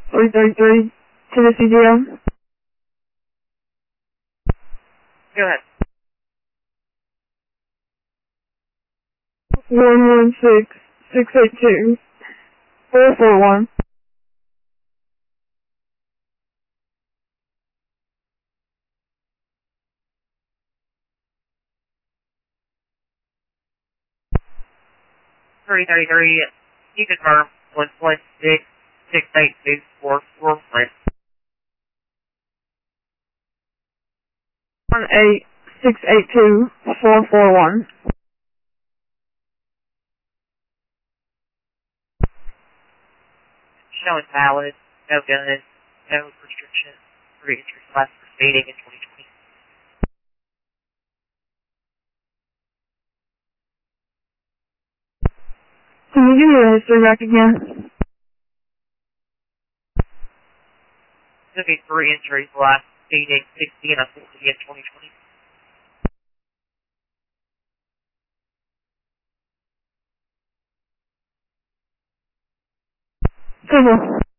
333 Tennessee Jail. Go ahead. 116-682-441. You confirm 116-682-441. 18682-441. Showing valid, no guns, no restrictions, re-entry class proceeding in 2020. Can you give me the history back again? There'll be 3 entries, last proceeding 60 and a 40 in 2020. Civil.